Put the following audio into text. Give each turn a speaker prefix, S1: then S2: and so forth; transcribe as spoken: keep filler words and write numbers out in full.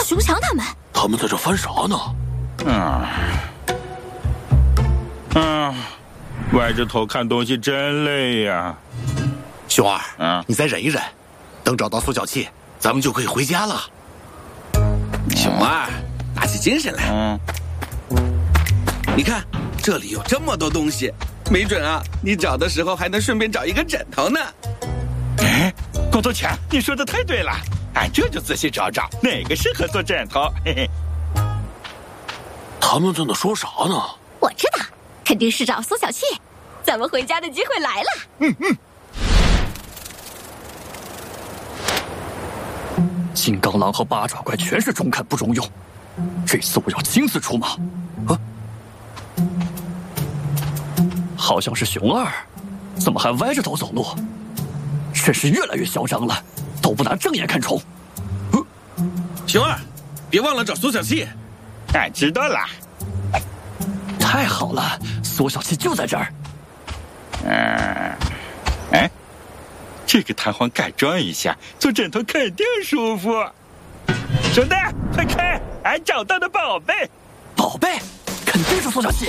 S1: 熊强他们。
S2: 他们在这翻啥呢？
S3: 嗯嗯，歪着头看东西真累呀。
S2: 熊二，
S3: 嗯，
S2: 你再忍一忍，等找到缩小器，咱们就可以回家了。
S4: 熊二，打起精神来。
S3: 嗯，
S4: 你看，这里有这么多东西，没准啊，你找的时候还能顺便找一个枕头呢。
S3: 哎，光头强，你说的太对了，俺这就仔细找找哪个适合做枕头。嘿嘿。
S2: 他们在那说啥呢？
S1: 我知道，肯定是找缩小器，咱们回家的机会来了。
S3: 嗯嗯。
S5: 金刚狼和八爪怪全是中看不中用，这次我要亲自出马。啊，好像是熊二，怎么还歪着头走路？真是越来越嚣张了，都不拿正眼看虫。
S4: 呃、熊二，别忘了找缩小器。
S3: 俺知道了。
S5: 太好了，缩小器就在这儿。
S3: 嗯，哎，这个弹簧改装一下，做枕头肯定舒服。兄弟，快看，俺找到的宝贝！
S5: 宝贝，肯定是缩小器。